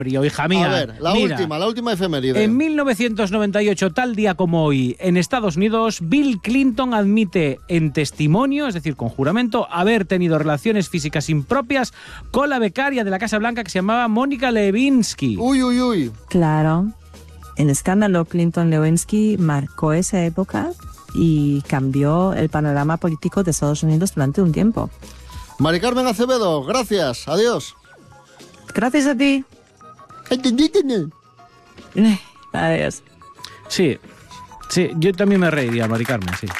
hija mía. A ver, la última efeméride. En 1998, tal día como hoy, en Estados Unidos, Bill Clinton admite en testimonio, es decir, con juramento, haber tenido relaciones físicas impropias con la becaria de la Casa Blanca que se llamaba Mónica Lewinsky. Uy. Claro. El escándalo Clinton-Lewinsky marcó esa época y cambió el panorama político de Estados Unidos durante un tiempo. Mari Carmen Acevedo, gracias. Adiós. Gracias a ti. Adiós. Sí, yo también me reiría, Mari Carmen, sí.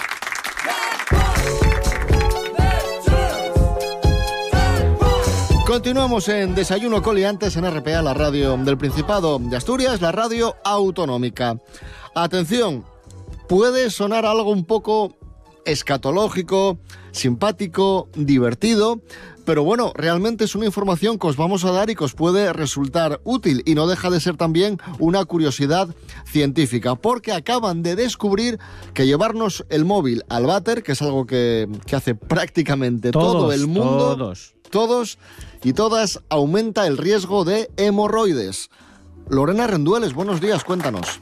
Continuamos en Desayuno Coliantes en RPA, la radio del Principado de Asturias, la radio autonómica. Atención, puede sonar algo un poco escatológico, simpático, divertido, pero bueno, realmente es una información que os vamos a dar y que os puede resultar útil y no deja de ser también una curiosidad científica, porque acaban de descubrir que llevarnos el móvil al váter, que es algo que hace prácticamente todo el mundo, todos y todas, aumenta el riesgo de hemorroides. Lorena Rendueles, buenos días, cuéntanos.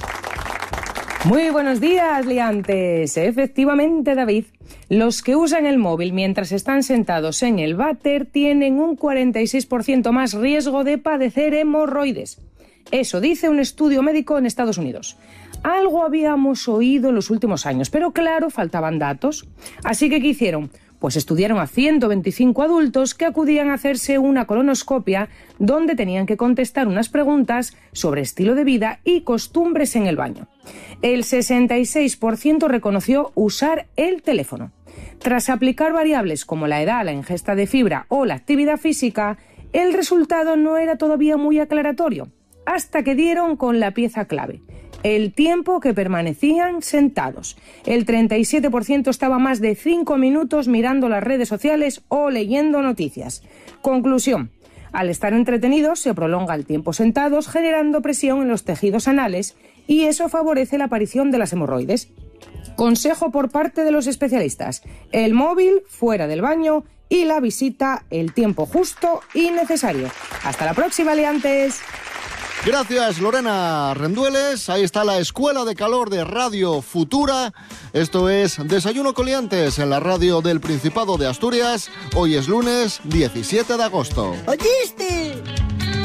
Muy buenos días, liantes. Efectivamente, David, los que usan el móvil mientras están sentados en el váter tienen un 46% más riesgo de padecer hemorroides. Eso dice un estudio médico en Estados Unidos. Algo habíamos oído en los últimos años, pero claro, faltaban datos. Así que, ¿qué hicieron? Pues estudiaron a 125 adultos que acudían a hacerse una colonoscopia donde tenían que contestar unas preguntas sobre estilo de vida y costumbres en el baño. El 66% reconoció usar el teléfono. Tras aplicar variables como la edad, la ingesta de fibra o la actividad física, el resultado no era todavía muy aclaratorio, hasta que dieron con la pieza clave: el tiempo que permanecían sentados. El 37% estaba más de 5 minutos mirando las redes sociales o leyendo noticias. Conclusión: al estar entretenidos se prolonga el tiempo sentados, generando presión en los tejidos anales y eso favorece la aparición de las hemorroides. Consejo por parte de los especialistas: el móvil fuera del baño y la visita el tiempo justo y necesario. Hasta la próxima, liantes. Gracias, Lorena Rendueles. Ahí está la Escuela de Calor de Radio Futura. Esto es Desayuno Coliantes en la radio del Principado de Asturias. Hoy es lunes 17 de agosto. ¡Oíste!